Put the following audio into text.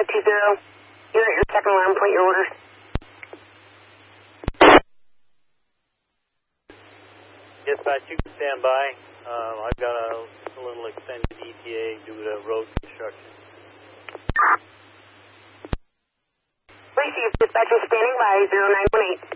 520. You're at your second alarm point, your orders. Dispatch, you can stand by. I've got a little extended ETA due to road construction. Please see if dispatch is standing by 0918.